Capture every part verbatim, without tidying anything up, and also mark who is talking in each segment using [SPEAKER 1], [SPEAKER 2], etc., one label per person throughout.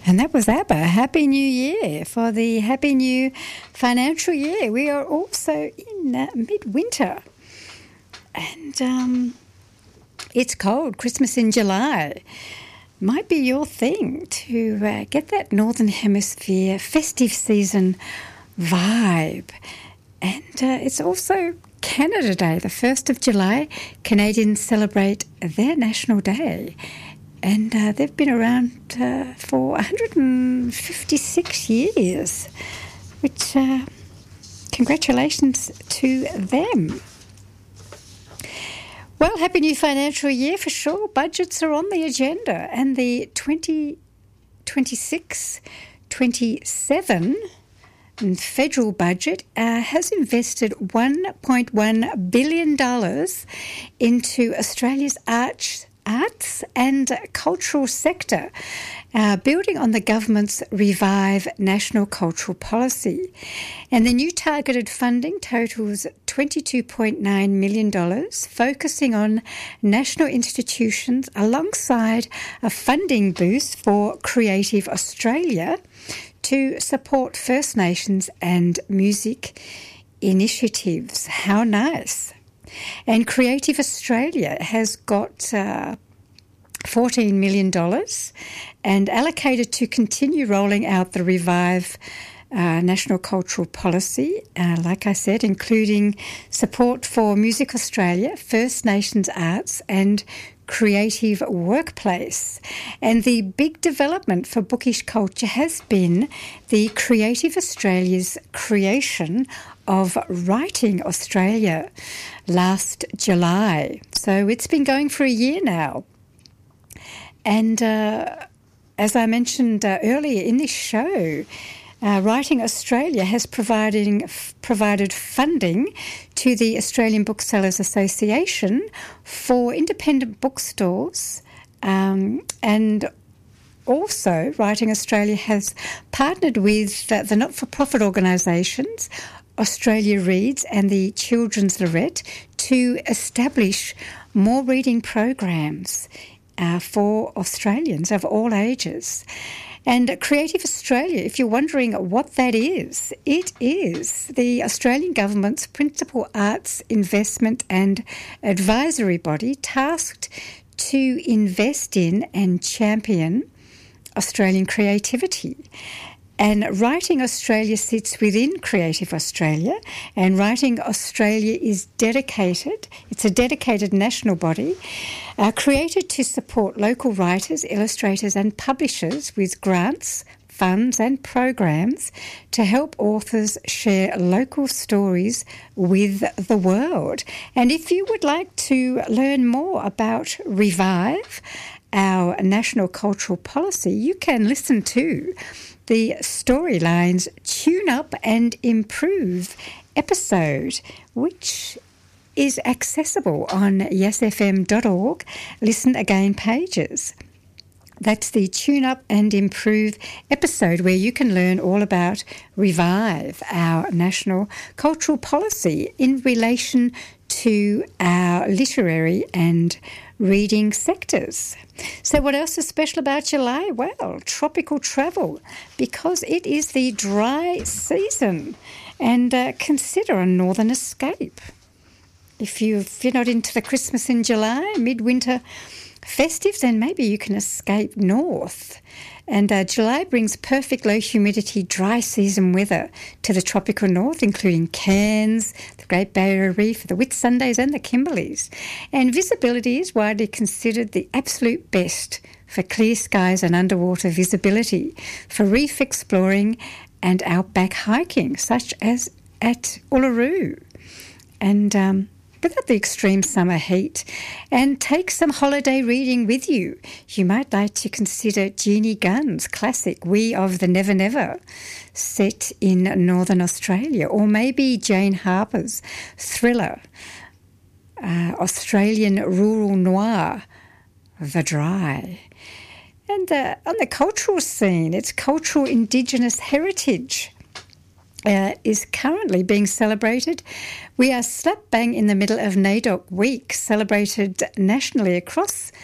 [SPEAKER 1] And that was ABBA. Happy New Year for the Happy New Financial Year. We are also in uh, midwinter. And um, it's cold. Christmas in July might be your thing to uh, get that Northern Hemisphere festive season vibe. And uh, it's also Canada Day, the first of July. Canadians celebrate their National Day. And uh, they've been around uh, for one hundred fifty-six years, which uh, congratulations to them. Well, happy new financial year for sure. Budgets are on the agenda, and the twenty twenty-six twenty-seven federal budget uh, has invested one point one billion dollars into Australia's arts arts and cultural sector, uh, building on the government's Revive National Cultural Policy. And the new targeted funding totals twenty-two point nine million dollars, focusing on national institutions alongside a funding boost for Creative Australia to support First Nations and music initiatives. How nice. And Creative Australia has got uh, fourteen million dollars and allocated to continue rolling out the Revive uh, National Cultural Policy, uh, like I said, including support for Music Australia, First Nations Arts and Creative Workplace. And the big development for bookish culture has been the Creative Australia's creation of Writing Australia last July. So it's been going for a year now. And uh, as I mentioned uh, earlier in this show, uh, Writing Australia has providing, f- provided funding to the Australian Booksellers Association for independent bookstores, um, and also Writing Australia has partnered with uh, the not-for-profit organisations Australia Reads and the Children's Lorette to establish more reading programs uh, for Australians of all ages. And Creative Australia, if you're wondering what that is, it is the Australian government's principal arts investment and advisory body tasked to invest in and champion Australian creativity. And Writing Australia sits within Creative Australia, and Writing Australia is dedicated, it's a dedicated national body, uh, created to support local writers, illustrators and publishers with grants, funds and programs to help authors share local stories with the world. And if you would like to learn more about Revive, our national cultural policy, you can listen to the Storylines Tune Up and Improve episode, which is accessible on yes f m dot org Listen Again pages. That's the Tune Up and Improve episode where you can learn all about Revive, our national cultural policy in relation to our literary and reading sectors. So what else is special about July? Well, tropical travel, because it is the dry season, and uh, consider a northern escape. If, you, if you're not into the Christmas in July, midwinter festives, then maybe you can escape north. And uh, July brings perfect low humidity, dry season weather to the tropical north, including Cairns, the Great Barrier Reef, the Whitsundays and the Kimberleys. And visibility is widely considered the absolute best for clear skies and underwater visibility, for reef exploring and outback hiking, such as at Uluru. And um, without the extreme summer heat, and take some holiday reading with you. You might like to consider Jeannie Gunn's classic We of the Never Never, set in Northern Australia, or maybe Jane Harper's thriller, uh, Australian rural noir, The Dry. And uh, on the cultural scene, it's cultural Indigenous heritage Uh, is currently being celebrated. We are slap bang in the middle of NAIDOC Week, celebrated nationally across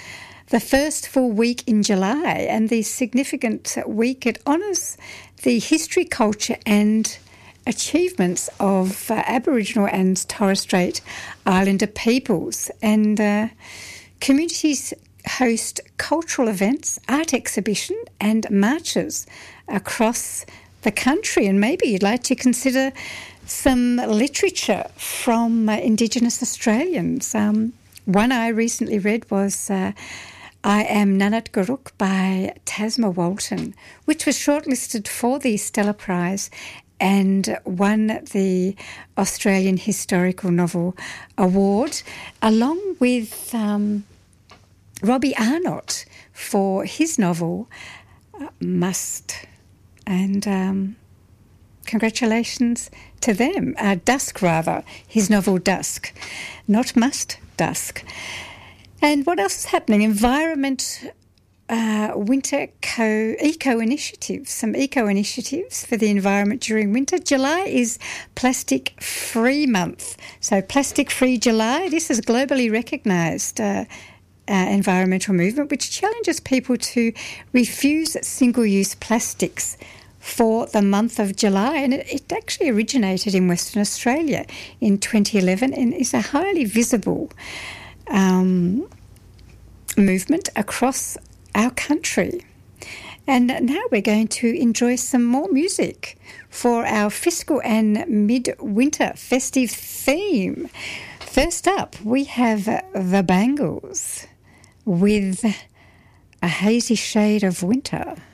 [SPEAKER 1] the first full week in July, and the significant week it honours the history, culture and achievements of uh, Aboriginal and Torres Strait Islander peoples. And uh, communities host cultural events, art exhibition and marches across the country. And maybe you'd like to consider some literature from uh, Indigenous Australians. Um, one I recently read was uh, I Am Nanat Guruk by Tasma Walton, which was shortlisted for the Stella Prize and won the Australian Historical Novel Award, along with um, Robbie Arnott for his novel uh, Must. And um, congratulations to them. Uh, Dusk, rather, his novel Dusk. Not Must, Dusk. And what else is happening? Environment, uh, winter co- eco-initiatives, some eco-initiatives for the environment during winter. July is Plastic-Free Month. So Plastic-Free July, this is globally recognised uh, uh, environmental movement which challenges people to refuse single-use plastics for the month of July. And it, it actually originated in Western Australia in twenty eleven and is a highly visible Um, movement across our country. And now we're going to enjoy some more music for our fiscal and midwinter festive theme. First up, we have The Bangles with A Hazy Shade of Winter.